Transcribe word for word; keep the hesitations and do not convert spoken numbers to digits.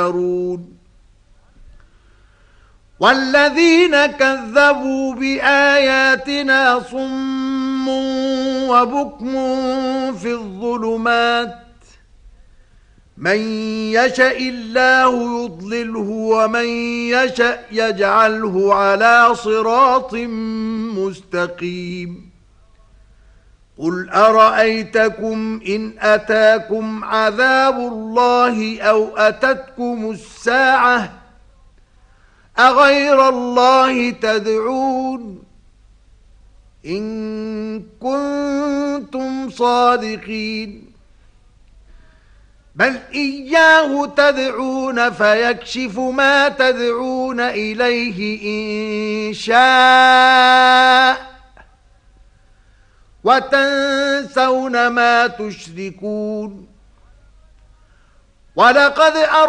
يفترون والذين كذبوا بآياتنا صم وبكم في الظلمات من يشاء الله يضلله ومن يشاء يجعله على صراط مستقيم قل أرأيتكم إن أتاكم عذاب الله أو أتتكم الساعة أغير الله تدعون إن كنتم صادقين بل إياه تدعون فيكشف ما تدعون إليه إن شاء وتنسون ما تشركون ولقد أر